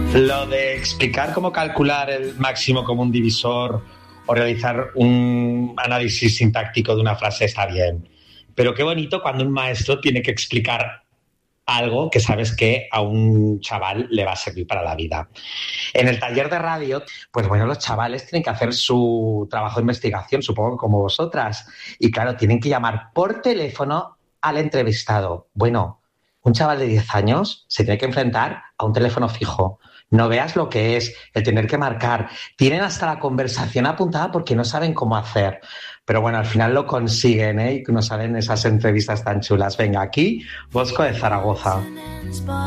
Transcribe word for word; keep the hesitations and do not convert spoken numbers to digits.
Lo de explicar cómo calcular el máximo común divisor o realizar un análisis sintáctico de una frase está bien. Pero qué bonito cuando un maestro tiene que explicar algo que sabes que a un chaval le va a servir para la vida. En el taller de radio, pues bueno, los chavales tienen que hacer su trabajo de investigación, supongo como vosotras. Y claro, tienen que llamar por teléfono al entrevistado. Bueno, un chaval de diez años se tiene que enfrentar a un teléfono fijo. No veas lo que es el tener que marcar. Tienen hasta la conversación apuntada porque no saben cómo hacer. Pero bueno, al final lo consiguen, ¿eh? Y nos salen esas entrevistas tan chulas. Venga, aquí, Bosco de Zaragoza.